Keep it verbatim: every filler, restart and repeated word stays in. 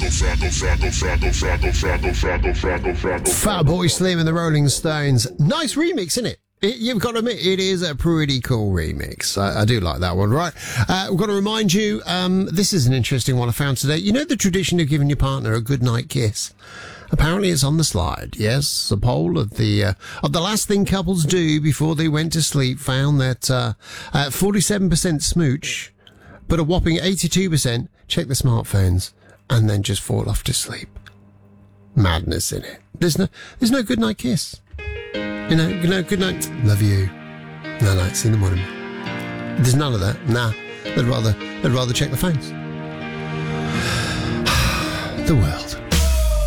Fatboy Slim and the Rolling Stones. Nice remix, isn't it? It, you've got to admit, it is a pretty cool remix. I, I do like that one, right? Uh, we've got to remind you, um, this is an interesting one I found today. You know the tradition of giving your partner a goodnight kiss? Apparently it's on the slide. Yes, a poll of the uh, of the last thing couples do before they went to sleep found that uh, uh, forty-seven percent smooch, but a whopping eighty-two percent check their smartphones and then just fall off to sleep. Madness in it. There's no, there's no goodnight kiss. You know, you know, good night. Love you. No, no, see you in the morning. There's none of that. Nah, they'd rather, they'd rather check the phones. The world.